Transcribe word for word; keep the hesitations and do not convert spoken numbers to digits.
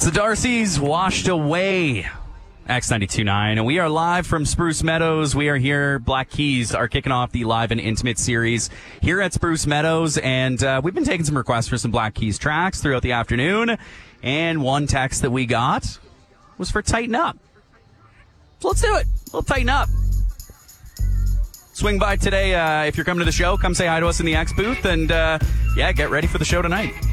It's the Darcys washed away. X ninety-two point nine, and we are live from Spruce Meadows. We are here. Black Keys are kicking off the live and intimate series here at Spruce Meadows, and uh, we've been taking some requests for some Black Keys tracks throughout the afternoon, and one text that we got was for Tighten Up. So let's do it. We'll tighten up. Swing by today uh, if you're coming to the show. Come say hi to us in the X booth, and uh, yeah, get ready for the show tonight.